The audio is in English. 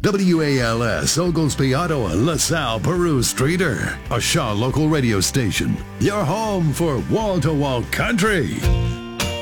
WALS Oglesby, Ottawa, LaSalle, Peru, Streeter. A Shaw local radio station. Your home for wall-to-wall country.